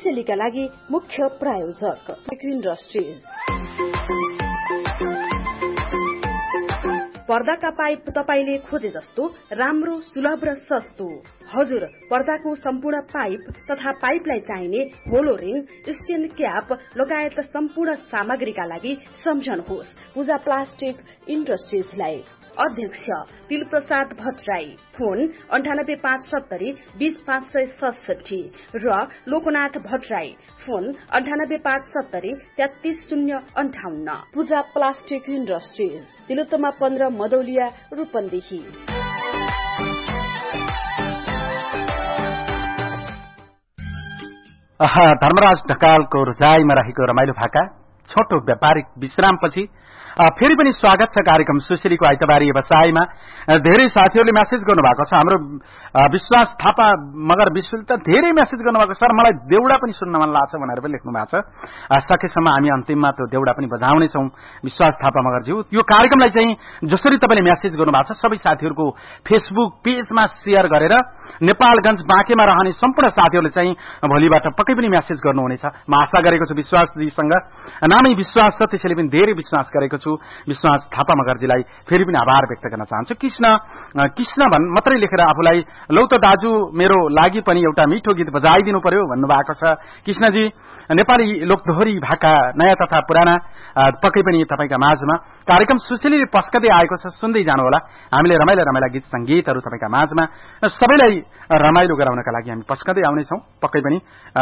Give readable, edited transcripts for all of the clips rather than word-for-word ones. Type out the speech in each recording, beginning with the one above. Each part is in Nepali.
सुसेलीका लागि मुख्य प्रायोजक इन्डस्ट्रिज। पर्दाका पाइप तपाईले खोजे जस्तो राम्रो, सुलभ र सस्तो। हजुर, पर्दाको सम्पूर्ण पाइप तथा पाइपलाई चाहिने होलो रिङ, स्टेन क्याप लगायत सम्पूर्ण सामग्रीका लागि सम्झनुहोस् पूजा प्लास्टिक इन्डस्ट्रिजलाई। अध्यक्ष तिलप्रसाद भट्टराई, फोन 9857 20567 र लोकनाथ भट्टराई, फोन 9857 33058। पूजा प्लास्टिक इन्डस्ट्रिज, तिलोत्तमा 15 मदौलिया, रूपन्देही। धर्मराज ढकालको रजाईमा रहेको रमाइलो भाका छोटो व्यापारिक विश्रामपछि फेरि पनि स्वागत छ कार्यक्रम सुशीलीको आइतबारी व्यवसायमा। धेरै साथीहरूले मेसेज गर्नुभएको छ। हाम्रो विश्वास थापा मगर विश्वले त धेरै मेसेज गर्नुभएको सर मलाई देउडा पनि सुन्न मन लाग्छ भनेर पनि लेख्नु भएको छ। सकेसम्म हामी अन्तिममा त्यो देउडा पनि बजाउनेछौँ विश्वास थापा मगरज्यू। यो कार्यक्रमलाई चाहिँ जसरी तपाईँले मेसेज गर्नुभएको छ सबै साथीहरूको फेसबुक पेजमा शेयर गरेर नेपालगञ्ज बाँकेमा रहने सम्पूर्ण साथीहरूले चाहिँ भोलिबाट पक्कै पनि मेसेज गर्नुहुनेछ। म आशा गरेको छु विश्वासजीसँग नामै विश्वास छ त्यसैले पनि धेरै विश्वास गरेको छु। विश्वास थापा मगर्जीलाई फेरि पनि आभार व्यक्त गर्न चाहन्छु। कृष्ण भन् मात्रै लेखेर आफूलाई लौ त दाजु मेरो लागि पनि एउटा मिठो गीत बजाइदिनु पर्यो भन्नुभएको छ। कृष्णजी, नेपाली लोकदोहोरी भाका नयाँ तथा पुराना पक्कै पनि तपाईँका माझमा कार्यक्रम सुशीलीले पस्कदै आएको छ, सुन्दै जानुहोला। हामीले रमाइला रमाइला गीत संगीतहरू तपाईँका माझमा सबैलाई रमाइलो गराउनका लागि हामी पस्कदै आउनेछौँ। पक्कै पनि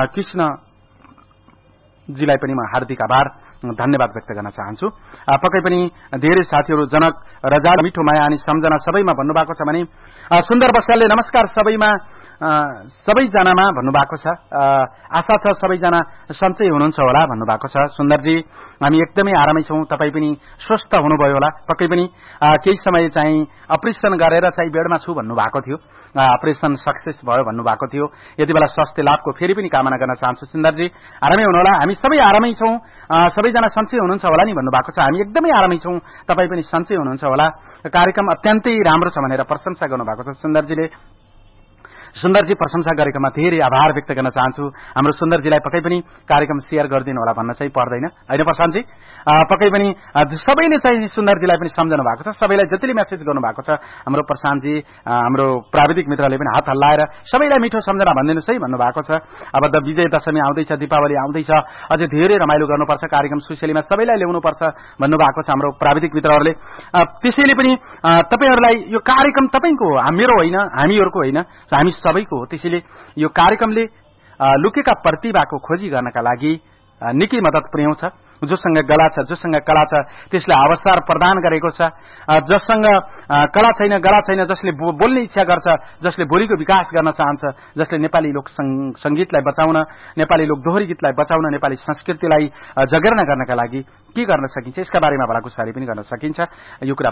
कृष्णजीलाई पनि म हार्दिक आभार धन्यवाद व्यक्त गर्न चाहन्छु। पक्कै पनि धेरै साथीहरू जनक रजा मिठो माया अनि सम्झना सबैमा भन्नुभएको छ भने सुन्दर बस्यालले नमस्कार सबैजनामा भन्नुभएको छ। आशा छ सबैजना सन्चै हुनुहुन्छ होला भन्नुभएको छ। सुन्दरजी, हामी एकदमै आरामै छौँ, तपाईँ पनि स्वस्थ हुनुभयो होला। पक्कै पनि केही समय चाहिँ अपरेसन गरेर चाहिँ बेडमा छु भन्नुभएको थियो, अपरेसन सक्सेस भयो भन्नुभएको थियो। यति बेला स्वास्थ्य लाभको फेरि पनि कामना गर्न चाहन्छु। सुन्दरजी, आरामै हुनुहोला। हामी सबै आरामै छौँ, सबैजना सन्चै हुनुहुन्छ होला नि भन्नुभएको छ। हामी एकदमै आरामै छौँ, तपाईँ पनि सन्चै हुनुहुन्छ होला। कार्यक्रम अत्यन्तै राम्रो छ भनेर प्रशंसा गर्नुभएको छ सुन्दरजीले। सुन्दरजी, प्रशंसा गरेकोमा धेरै आभार व्यक्त गर्न चाहन्छु। हाम्रो सुन्दरजीलाई पक्कै पनि कार्यक्रम शेयर गरिदिनु होला भन्न चाहिँ पर्दैन होइन प्रशान्तजी? पक्कै पनि सबैले चाहिँ सुन्दरजीलाई पनि सम्झनु भएको छ। सबैलाई जतिले मेसेज गर्नुभएको छ हाम्रो प्रशान्तजी, हाम्रो प्राविधिक मित्रले पनि हात हल्लाएर सबैलाई मिठो सम्झना भनिदिनुहोस् है भन्नुभएको छ। अब त विजय दशमी आउँदैछ, दीपावली आउँदैछ, अझै धेरै रमाइलो गर्नुपर्छ, कार्यक्रम सुशीलीमा सबैलाई ल्याउनुपर्छ भन्नुभएको छ हाम्रो प्राविधिक मित्रहरूले। त्यसैले पनि तपाईँहरूलाई यो कार्यक्रम तपाईँको हो, मेरो होइन, हामीहरूको होइन, हामी सबैको हो। त्यसैले यो कार्यक्रमले लुकेका प्रतिभाको खोजी गर्नका लागि निकै मद्दत पुर्याउँछ। जोसँग गला छ, जोसँग कला छ त्यसलाई अवसर प्रदान गरेको छ। जससँग कला छैन, गला छैन, जसले बोल्ने इच्छा गर्छ, जसले बोलीको विकास गर्न चाहन्छ, जसले नेपाली लोक संगीतलाई बचाउन, नेपाली लोक दोहोरी गीतलाई बचाउन, नेपाली संस्कृतिलाई जगेर्ना गर्नका लागि के गर्न सकिन्छ यसका बारेमा भलाकुसारी पनि गर्न सकिन्छ। यो कुरा